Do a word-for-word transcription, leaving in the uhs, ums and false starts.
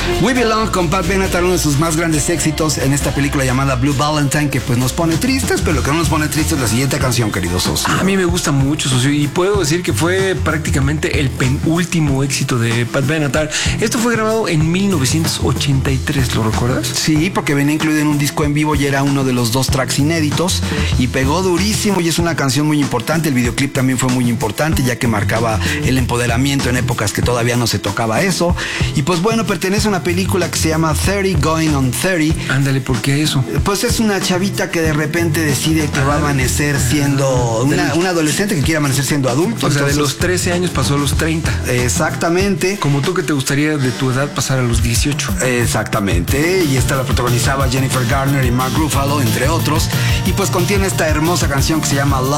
We Belong con Pat Benatar, uno de sus más grandes éxitos en esta película llamada Blue Valentine, que pues nos pone tristes, pero lo que no nos pone tristes es la siguiente canción, querido socio. A mí me gusta mucho, socio, y puedo decir que fue prácticamente el penúltimo éxito de Pat Benatar. Esto fue grabado en mil novecientos ochenta y tres, ¿lo recuerdas? Sí, porque venía incluido en un disco en vivo y era uno de los dos tracks inéditos y pegó durísimo y es una canción muy importante. El videoclip también fue muy importante ya que marcaba el empoderamiento en épocas que todavía no se tocaba eso. Y pues bueno, pertenece a una película que se llama thirty Going on thirty. Ándale, ¿por qué eso? Pues es una chavita que de repente decide que va a amanecer siendo una, una adolescente que quiere amanecer siendo adulto. O sea, entonces, de los trece años pasó a los treinta. Exactamente. Como tú, que te gustaría de tu edad pasar a los dieciocho. Exactamente. Y esta la protagonizaba Jennifer Garner y Mark Ruffalo, entre otros. Y pues contiene esta hermosa canción que se llama Love